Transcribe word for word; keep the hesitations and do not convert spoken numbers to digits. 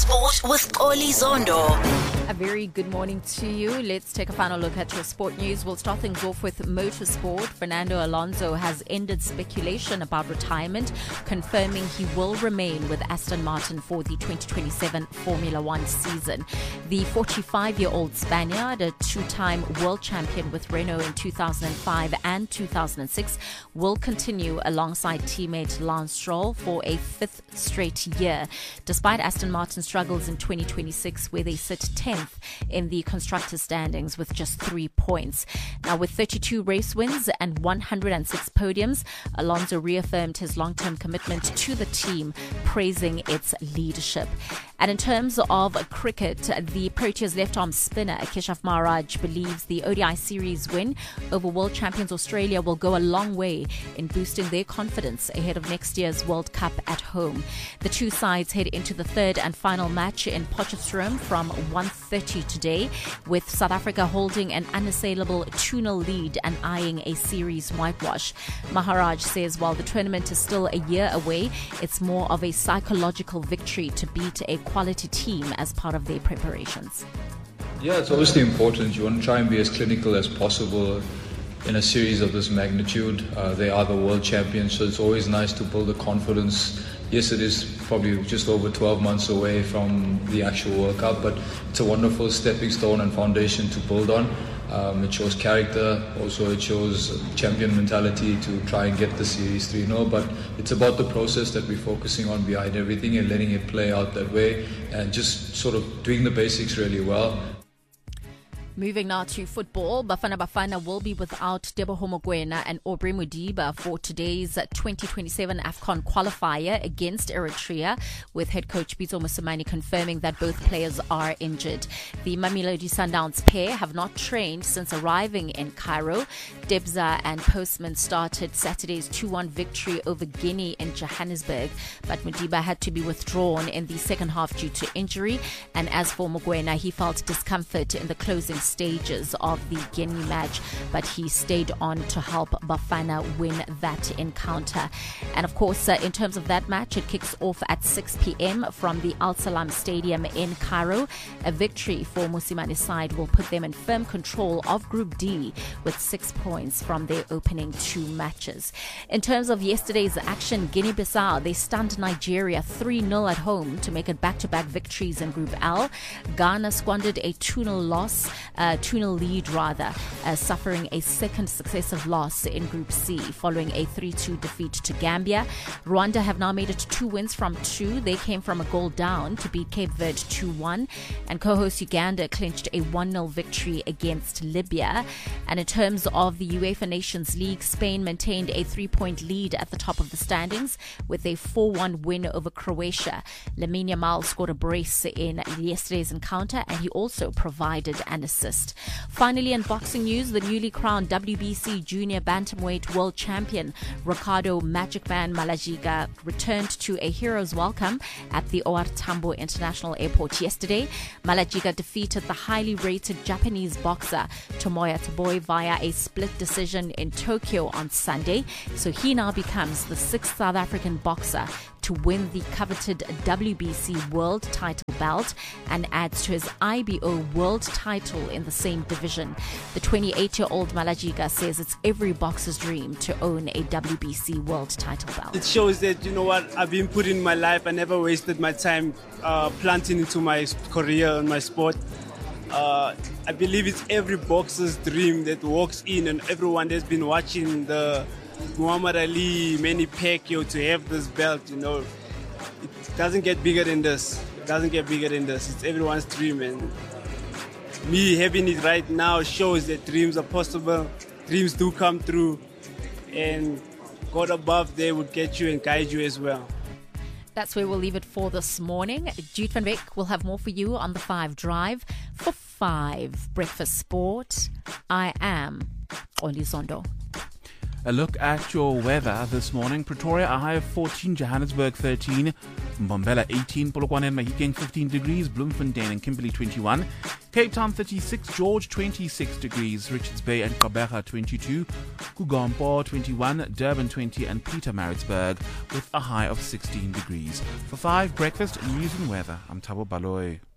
Sport with Oli Zondo. A very good morning to you. Let's take a final look at your sport news. We'll start things off with motorsport. Fernando Alonso has ended speculation about retirement, confirming he will remain with Aston Martin for the twenty twenty-seven Formula One season. The forty-five-year-old Spaniard, a two-time world champion with Renault in two thousand five and two thousand six, will continue alongside teammate Lance Stroll for a fifth straight year, despite Aston Martin's struggles in twenty twenty-six, where they sit tenth in the constructors' standings with just three points. Now, with thirty-two race wins and one hundred six podiums, Alonso reaffirmed his long-term commitment to the team, praising its leadership. And in terms of cricket, the Proteas left-arm spinner Keshav Maharaj believes the O D I series win over world champions Australia will go a long way in boosting their confidence ahead of next year's World Cup at home. The two sides head into the third and final match in Potchefstroom from one thirty today, with South Africa holding an unassailable two nil lead and eyeing a series whitewash. Maharaj says while the tournament is still a year away, it's more of a psychological victory to beat a quality team as part of their preparations. Yeah, it's obviously important. You want to try and be as clinical as possible in a series of this magnitude. Uh, they are the world champions, so it's always nice to build the confidence. Yes, it is probably just over twelve months away from the actual World Cup, but it's a wonderful stepping stone and foundation to build on. Um, it shows character, also it shows champion mentality to try and get the series three nil, but it's about the process that we're focusing on behind everything and letting it play out that way and just sort of doing the basics really well. Moving now to football, Bafana Bafana will be without Teboho Mokoena and Aubrey Modiba for today's twenty twenty-seven AFCON qualifier against Eritrea, with head coach Pitso Mosimane confirming that both players are injured. The Mamelodi Sundowns pair have not trained since arriving in Cairo. Debza and Postman started Saturday's two one victory over Guinea in Johannesburg, but Modiba had to be withdrawn in the second half due to injury. And as for Mokoena, he felt discomfort in the closing stages of the Guinea match, but he stayed on to help Bafana win that encounter. And of course, uh, in terms of that match, it kicks off at six p.m. from the Al Salam Stadium in Cairo. A victory for Mosimane side will put them in firm control of Group D with six points from their opening two matches. In terms of yesterday's action, Guinea-Bissau, they stunned Nigeria three nil at home to make it back-to-back victories in Group L. Ghana squandered a two nil loss Uh, two nil lead rather, uh, suffering a second successive loss in Group C following a three two defeat to Gambia. Rwanda have now made it two wins from two. They came from a goal down to beat Cape Verde two one, and co-host Uganda clinched a one nil victory against Libya. And in terms of the UEFA Nations League, Spain maintained a three-point lead at the top of the standings with a four one win over Croatia. Lamine Yamal scored a brace in yesterday's encounter, and he also provided an assist. Finally, in boxing news, the newly crowned W B C Junior Bantamweight World Champion Ricardo Magic Man Malajiga returned to a hero's welcome at the O R Tambo International Airport yesterday. Malajiga defeated the highly rated Japanese boxer Tomoya Taboi via a split decision in Tokyo on Sunday, so he now becomes the sixth South African boxer to win the coveted W B C World title belt and adds to his I B O World title in the same division. The twenty-eight-year-old Malajiga says it's every boxer's dream to own a W B C World title belt. It shows that, you know what, I've been put in my life. I never wasted my time uh, planting into my career and my sport. Uh, I believe it's every boxer's dream that walks in, and everyone that's been watching the Muhammad Ali, Manny Pacquiao to have this belt. You know, it doesn't get bigger than this. It doesn't get bigger than this. It's everyone's dream, and me having it right now shows that dreams are possible. Dreams do come true, and God above there will get you and guide you as well. That's where we'll leave it for this morning. Jude van Beek will have more for you on the Five Drive. For Five Breakfast Sport, I am Oli Zondo. A look at your weather this morning. Pretoria, a high of fourteen, Johannesburg thirteen, Mbombela eighteen, Polokwane and Mahikeng fifteen degrees, Bloemfontein and Kimberley twenty-one, Cape Town thirty-six, George twenty-six degrees, Richards Bay and Gqeberha twenty-two, Kugompo twenty-one, Durban twenty and Pietermaritzburg with a high of sixteen degrees. For five Breakfast, News and Weather, I'm Thabo Baloyi.